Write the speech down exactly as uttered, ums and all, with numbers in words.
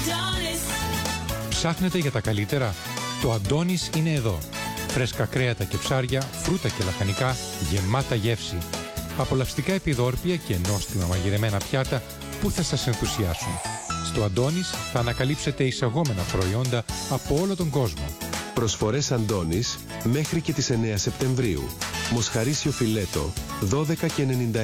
Ψάχνετε για τα καλύτερα? Το Αντώνης είναι εδώ. Φρέσκα κρέατα και ψάρια, φρούτα και λαχανικά γεμάτα γεύση. Απολαυστικά επιδόρπια και νόστιμα μαγειρεμένα πιάτα που θα σας ενθουσιάσουν. Στο Αντώνης θα ανακαλύψετε εισαγόμενα προϊόντα από όλο τον κόσμο. Προσφορές Αντώνης μέχρι και τις εννέα Σεπτεμβρίου. Μοσχαρίσιο φιλέτο δώδεκα και ενενήντα